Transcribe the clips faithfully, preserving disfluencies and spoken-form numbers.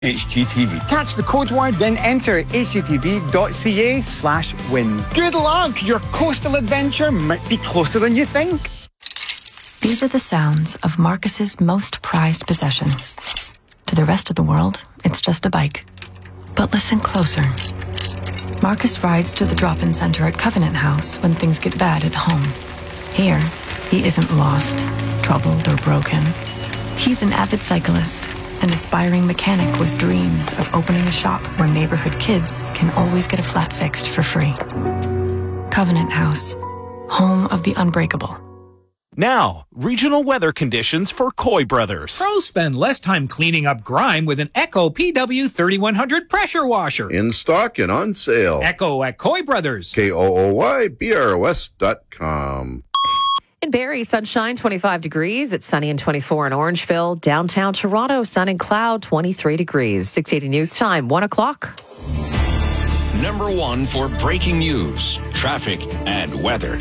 H G T V. Catch the code word, then enter hgtv.ca slash win. Good luck! Your coastal adventure might be closer than you think. These are the sounds of Marcus's most prized possession. To the rest of the world, it's just a bike. But listen closer. Marcus rides to the drop-in center at Covenant House when things get bad at home. Here, he isn't lost, troubled, or broken. He's an avid cyclist, an aspiring mechanic with dreams of opening a shop where neighborhood kids can always get a flat fixed for free. Covenant House, home of the unbreakable. Now, regional weather conditions for Coy Brothers. Pros spend less time cleaning up grime with an Echo P W thirty-one hundred pressure washer. In stock and on sale. Echo at Coy Brothers. K O O Y B R O S dot com. In Barrie, sunshine, twenty-five degrees. It's sunny and twenty-four in Orangeville. Downtown Toronto, sun and cloud, twenty-three degrees. six eighty News Time, one o'clock. Number one for breaking news, traffic, and weather.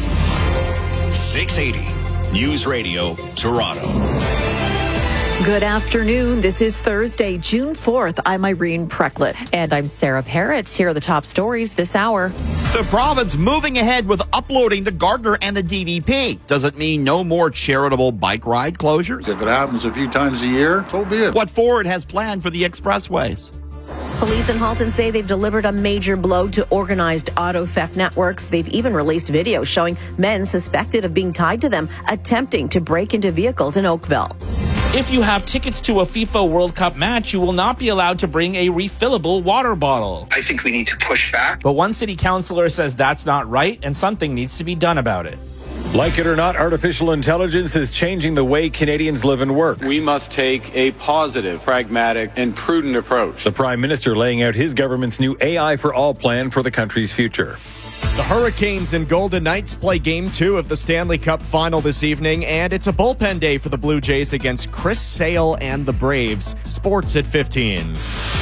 six eighty News Radio, Toronto. Good afternoon. This is Thursday, June fourth. I'm Irene Precklett. And I'm Sarah Parrott. Here are the top stories this hour. The province moving ahead with uploading the Gardner and the D V P. Does it mean no more charitable bike ride closures? If it happens a few times a year, so be it. What Ford has planned for the expressways. Police in Halton say they've delivered a major blow to organized auto theft networks. They've even released videos showing men suspected of being tied to them attempting to break into vehicles in Oakville. If you have tickets to a FIFA World Cup match, you will not be allowed to bring a refillable water bottle. I think we need to push back. But one city councillor says that's not right and something needs to be done about it. Like it or not, artificial intelligence is changing the way Canadians live and work. We must take a positive, pragmatic, and prudent approach. The Prime Minister laying out his government's new A I for All plan for the country's future. The Hurricanes and Golden Knights play Game two of the Stanley Cup Final this evening, and it's a bullpen day for the Blue Jays against Chris Sale and the Braves. Sports at fifteen.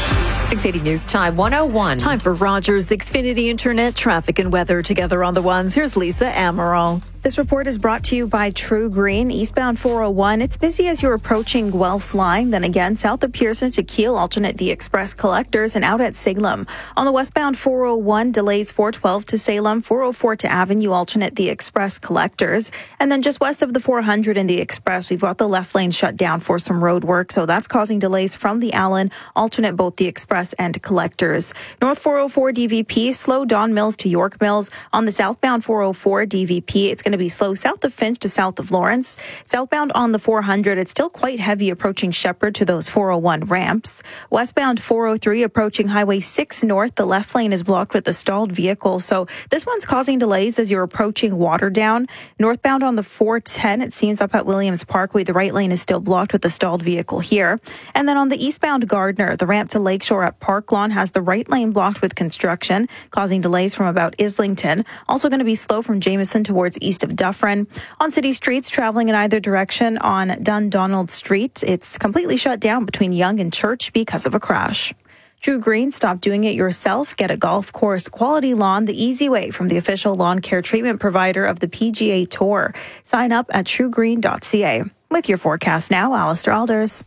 six eighty News Time, one oh one. Time for Rogers Xfinity Internet traffic and weather together on the ones. Here's Lisa Amaral. This report is brought to you by True Green. Eastbound four oh one. It's busy as you're approaching Guelph Line. Then again, south of Pearson to Kiel, alternate the Express Collectors and out at Salem. On the westbound four oh one, delays four twelve to Salem, four oh four to Avenue, alternate the Express Collectors. And then just west of the four hundred in the Express, we've got the left lane shut down for some road work. So that's causing delays from the Allen, alternate both the Express and Collectors. North four oh four D V P, slow Don Mills to York Mills. On the southbound four oh four D V P, it's going to be slow south of Finch to south of Lawrence. Southbound on the four hundred, it's still quite heavy approaching Shepherd to those four oh one ramps. Westbound four oh three approaching Highway six North, the left lane is blocked with a stalled vehicle. So this one's causing delays as you're approaching Waterdown. Northbound on the four ten, it seems up at Williams Parkway, the right lane is still blocked with a stalled vehicle here. And then on the eastbound Gardner, the ramp to Lakeshore at Park Lawn has the right lane blocked with construction, causing delays from about Islington. Also going to be slow from Jameson towards east of Dufferin. On city streets, traveling in either direction on Dundonald Street, it's completely shut down between Yonge and Church because of a crash. True Green, stop doing it yourself. Get a golf course quality lawn the easy way from the official lawn care treatment provider of the P G A Tour. Sign up at true green dot c a. With your forecast now, Alistair Alders.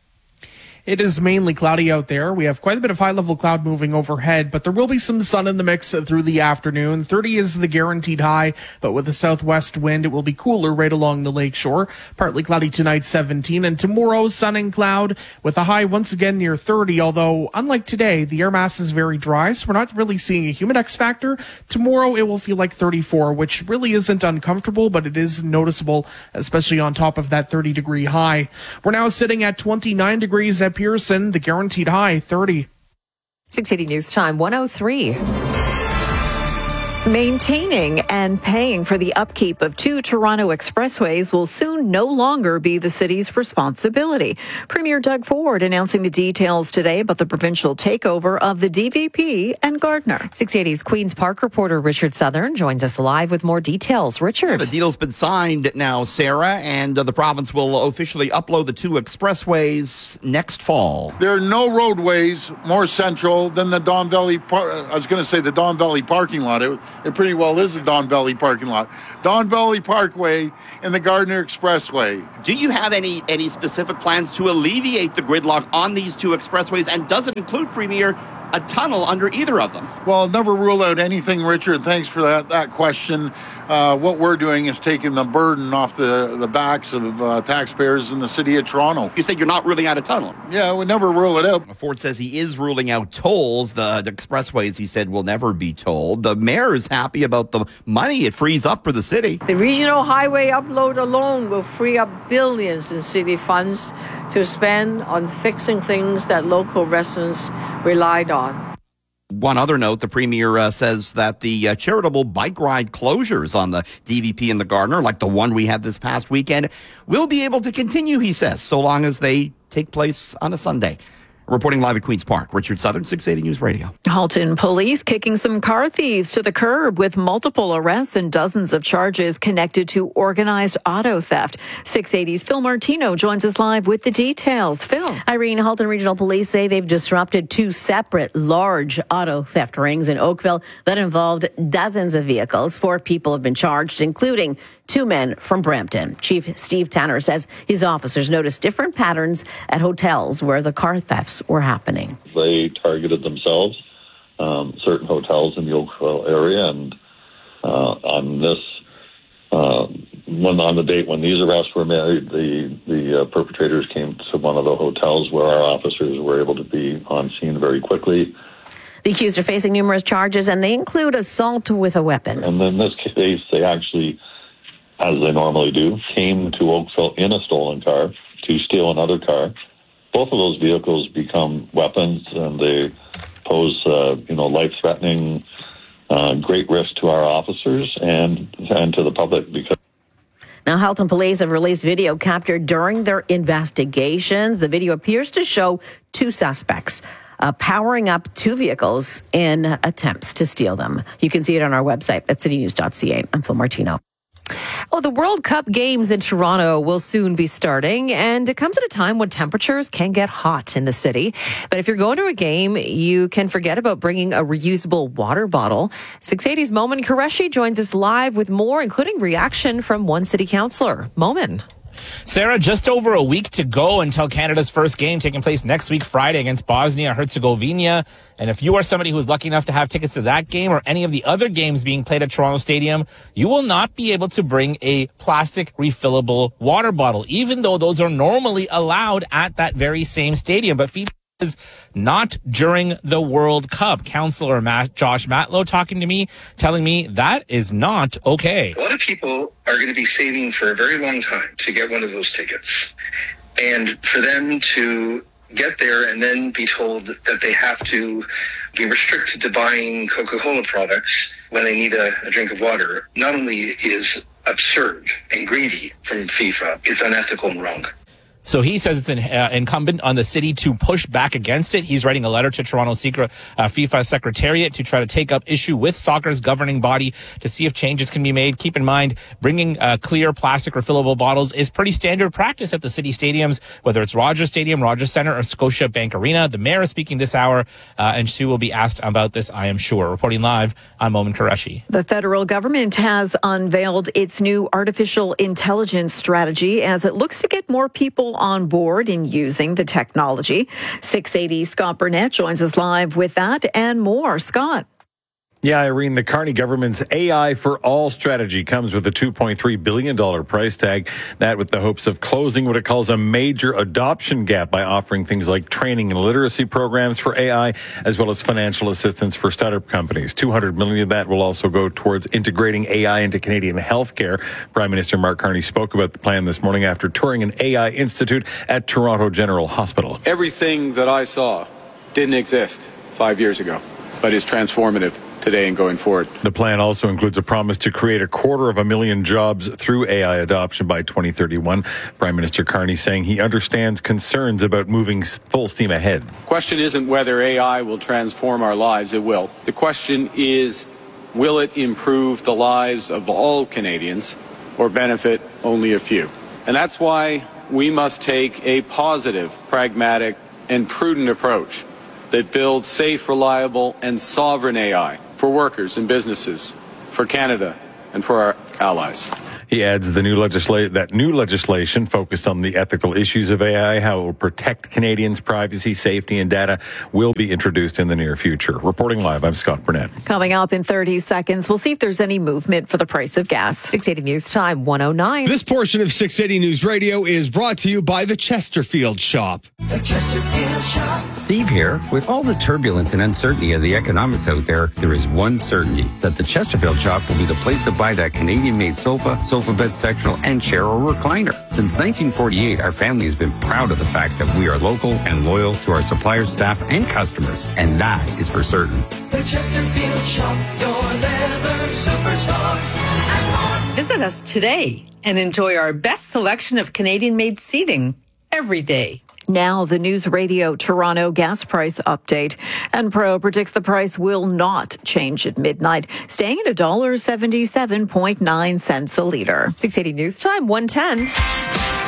It is mainly cloudy out there. We have quite a bit of high-level cloud moving overhead, but there will be some sun in the mix through the afternoon. thirty is the guaranteed high, but with a southwest wind, it will be cooler right along the lakeshore. Partly cloudy tonight, seventeen, and tomorrow, sun and cloud with a high once again near thirty, although unlike today, the air mass is very dry, so we're not really seeing a humidex factor. Tomorrow, it will feel like thirty-four, which really isn't uncomfortable, but it is noticeable, especially on top of that thirty-degree high. We're now sitting at twenty-nine degrees at Pearson, the guaranteed high, thirty. six eighty News Time, one oh three. Maintaining and paying for the upkeep of two Toronto expressways will soon no longer be the city's responsibility. Premier Doug Ford announcing the details today about the provincial takeover of the D V P and Gardner. six eighty's Queen's Park reporter Richard Southern joins us live with more details. Richard. The deal's been signed now, Sarah, and uh, the province will officially upload the two expressways next fall. There are no roadways more central than the Don Valley, par- I was going to say the Don Valley parking lot. It, it pretty well is a Don Valley parking lot. Don Valley Parkway and the Gardner Expressway. Do you have any any specific plans to alleviate the gridlock on these two expressways? And does it include, Premier, a tunnel under either of them? Well, never rule out anything, Richard. Thanks for that, that question. Uh, what we're doing is taking the burden off the, the backs of uh, taxpayers in the city of Toronto. You said you're not ruling out a tunnel. Yeah, we never rule it out. Ford says he is ruling out tolls. The, the expressways, he said, will never be tolled. The mayor is happy about the money it frees up for the city. The regional highway upload alone will free up billions in city funds to spend on fixing things that local residents relied on. One other note, the Premier uh, says that the uh, charitable bike ride closures on the D V P and the Gardner, like the one we had this past weekend, will be able to continue, he says, so long as they take place on a Sunday. Reporting live at Queen's Park, Richard Southern, six eighty News Radio. Halton police kicking some car thieves to the curb with multiple arrests and dozens of charges connected to organized auto theft. six eighty's Phil Martino joins us live with the details. Phil. Irene, Halton Regional Police say they've disrupted two separate large auto theft rings in Oakville that involved dozens of vehicles. Four people have been charged, including two men from Brampton. Chief Steve Tanner says his officers noticed different patterns at hotels where the car thefts were happening. They targeted themselves, um, certain hotels in the Oakville area, and uh, on this, uh, when on the date when these arrests were made, the the uh, perpetrators came to one of the hotels where our officers were able to be on scene very quickly. The accused are facing numerous charges, and they include assault with a weapon. And in this case, they actually, as they normally do, came to Oakville in a stolen car to steal another car. Both of those vehicles become weapons, and they pose, uh, you know, life-threatening, uh, great risk to our officers and and to the public. Because now, Halton police have released video captured during their investigations. The video appears to show two suspects Uh, powering up two vehicles in attempts to steal them. You can see it on our website at city news dot c a. I'm Phil Martino. Well, the World Cup games in Toronto will soon be starting, and it comes at a time when temperatures can get hot in the city. But if you're going to a game, you can forget about bringing a reusable water bottle. six eighty's Momin Qureshi joins us live with more, including reaction from one city councillor. Momin. Sarah, just over a week to go until Canada's first game taking place next week, Friday, against Bosnia-Herzegovina. And if you are somebody who's lucky enough to have tickets to that game or any of the other games being played at Toronto Stadium, you will not be able to bring a plastic refillable water bottle, even though those are normally allowed at that very same stadium. But FIFA is not during the World Cup. Councillor Matt, Josh Matlow talking to me, telling me that is not okay. A lot of people are going to be saving for a very long time to get one of those tickets. And for them to get there and then be told that they have to be restricted to buying Coca-Cola products when they need a, a drink of water, not only is absurd and greedy from FIFA, it's unethical and wrong. So he says it's an, uh, incumbent on the city to push back against it. He's writing a letter to Toronto Secret, uh, FIFA Secretariat to try to take up issue with soccer's governing body to see if changes can be made. Keep in mind, bringing uh, clear plastic refillable bottles is pretty standard practice at the city stadiums, whether it's Rogers Stadium, Rogers Centre, or Scotia Bank Arena. The mayor is speaking this hour, uh, and she will be asked about this, I am sure. Reporting live, I'm Momin Qureshi. The federal government has unveiled its new artificial intelligence strategy as it looks to get more people on board in using the technology. six eighty Scott Burnett joins us live with that and more. Scott. Yeah, Irene, the Carney government's A I for All strategy comes with a two point three billion dollars price tag. That with the hopes of closing what it calls a major adoption gap by offering things like training and literacy programs for A I, as well as financial assistance for startup companies. two hundred million dollars of that will also go towards integrating A I into Canadian healthcare. Prime Minister Mark Carney spoke about the plan this morning after touring an A I institute at Toronto General Hospital. Everything that I saw didn't exist five years ago, but is transformative today and going forward. The plan also includes a promise to create a quarter of a million jobs through A I adoption by twenty thirty-one. Prime Minister Carney saying he understands concerns about moving full steam ahead. The question isn't whether A I will transform our lives. It will. The question is, will it improve the lives of all Canadians or benefit only a few? And that's why we must take a positive, pragmatic, and prudent approach that builds safe, reliable, and sovereign A I for workers and businesses for Canada and for our allies. He adds the new legisla- that new legislation focused on the ethical issues of A I, how it will protect Canadians' privacy, safety, and data will be introduced in the near future. Reporting live, I'm Scott Burnett. Coming up in thirty seconds, we'll see if there's any movement for the price of gas. six eighty News Time, one oh nine. This portion of six eighty News Radio is brought to you by the Chesterfield Shop. The Chesterfield Shop. Steve here. With all the turbulence and uncertainty of the economics out there, there is one certainty, that the Chesterfield Shop will be the place to buy that Canadian-made sofa, sofa bed, sectional, and chair or recliner. Since nineteen forty-eight, our family has been proud of the fact that we are local and loyal to our suppliers, staff, and customers, and that is for certain. The Chesterfield Shop, your leather superstar. Visit us today and enjoy our best selection of Canadian-made seating every day. Now, the News Radio Toronto gas price update. Enpro predicts the price will not change at midnight, staying at one dollar seventy-seven point nine cents a litre. six eighty News Time, one ten.